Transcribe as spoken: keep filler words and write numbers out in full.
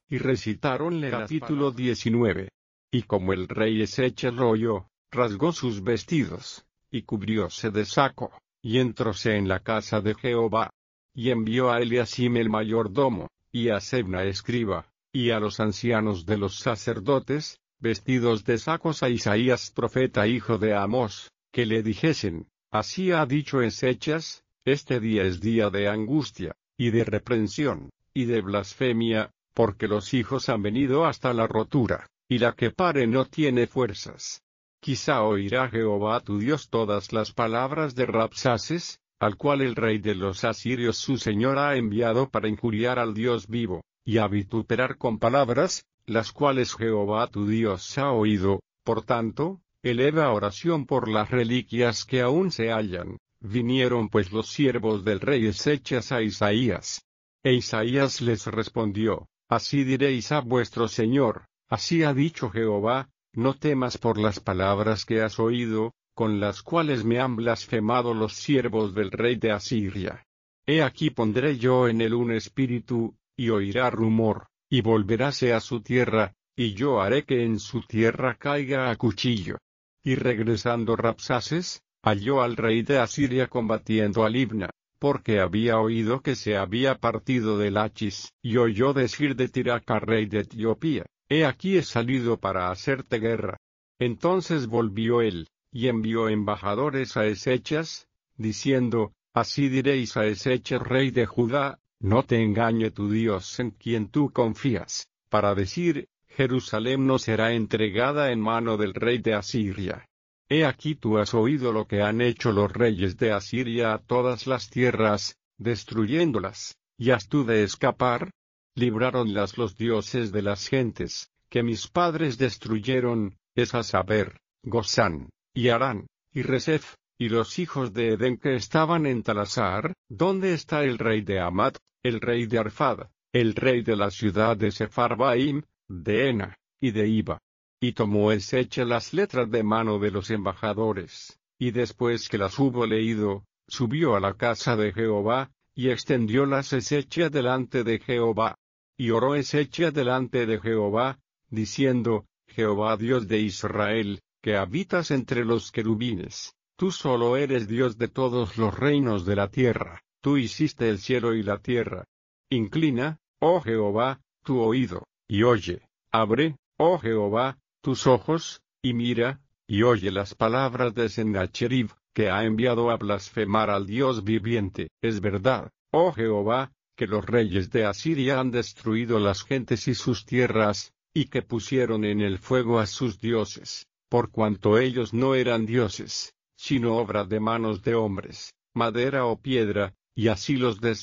y recitáronle el capítulo diecinueve. Y como el rey Ezechas lo oyó, rasgó sus vestidos, y cubrióse de saco, y entróse en la casa de Jehová. Y envió a Eliasim el mayordomo, y a Sebna escriba, y a los ancianos de los sacerdotes, vestidos de sacos a Isaías profeta hijo de Amós, que le dijesen: Así ha dicho Ezechas, este día es día de angustia, y de reprensión, y de blasfemia, porque los hijos han venido hasta la rotura, y la que pare no tiene fuerzas. Quizá oirá Jehová tu Dios todas las palabras de Rabsaces, al cual el rey de los asirios su señor ha enviado para injuriar al Dios vivo, y a vituperar con palabras, las cuales Jehová tu Dios ha oído. Por tanto, eleva oración por las reliquias que aún se hallan. Vinieron pues los siervos del rey Ezechas a Isaías. E Isaías les respondió: Así diréis a vuestro señor, así ha dicho Jehová, no temas por las palabras que has oído, con las cuales me han blasfemado los siervos del rey de Asiria. He aquí pondré yo en él un espíritu, y oirá rumor, y volveráse a su tierra, y yo haré que en su tierra caiga a cuchillo. Y regresando Rabsaces, halló al rey de Asiria combatiendo a Libna, porque había oído que se había partido de Lachis, y oyó decir de Tiraca rey de Etiopía: He aquí he salido para hacerte guerra. Entonces volvió él, y envió embajadores a Ezechas, diciendo: Así diréis a Ezechas rey de Judá, no te engañe tu Dios en quien tú confías, para decir: Jerusalén no será entregada en mano del rey de Asiria. He aquí tú has oído lo que han hecho los reyes de Asiria a todas las tierras, destruyéndolas, y has tú de escapar. Libráronlas los dioses de las gentes, que mis padres destruyeron, es a saber, Gozán, y Harán, y Resef, y los hijos de Edén que estaban en Talasar, donde está el rey de Amat, el rey de Arfad, el rey de la ciudad de Sepharvaim, de Ena, y de Iba. Y tomó Ezechas las letras de mano de los embajadores, y después que las hubo leído, subió a la casa de Jehová, y extendiólas Ezechas delante de Jehová. Y oró Ezechas delante de Jehová, diciendo: Jehová Dios de Israel, que habitas entre los querubines, tú solo eres Dios de todos los reinos de la tierra, tú hiciste el cielo y la tierra. Inclina, oh Jehová, tu oído, y oye; abre, oh Jehová, tus ojos, y mira, y oye las palabras de Sennacherib, que ha enviado a blasfemar al Dios viviente. Es verdad, oh Jehová, que los reyes de Asiria han destruido las gentes y sus tierras, y que pusieron en el fuego a sus dioses, por cuanto ellos no eran dioses, sino obra de manos de hombres, madera o piedra, y así los destruyeron.